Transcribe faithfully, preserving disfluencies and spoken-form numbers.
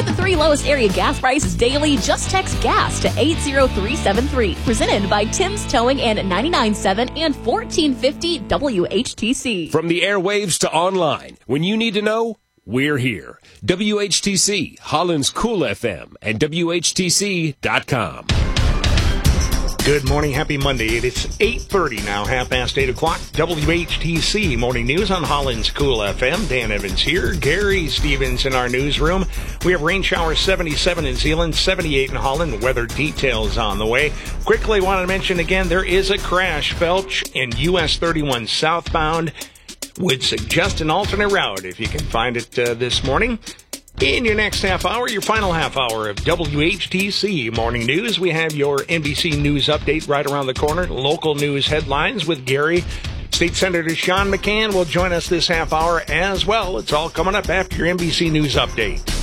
Get the three lowest area gas prices daily. Just text GAS to eight zero three seven three. Presented by Tim's Towing and ninety-nine point seven and fourteen fifty W H T C. From the airwaves to online, when you need to know, we're here. W H T C, Holland's Cool F M, and W H T C dot com. Good morning. Happy Monday. It's eight thirty now, half past eight o'clock. W H T C Morning News on Holland's Cool F M. Dan Evans here. Gary Stevens in our newsroom. We have rain showers seventy-seven in Zeeland, seventy-eight in Holland. Weather details on the way. Quickly wanted to mention again, there is a crash, Felch, in U S thirty-one southbound. Would suggest an alternate route if you can find it uh, this morning. In your next half hour, your final half hour of W H T C Morning News, we have your N B C News update right around the corner. Local news headlines with Gary. State Senator Sean McCann will join us this half hour as well. It's all coming up after your N B C News update.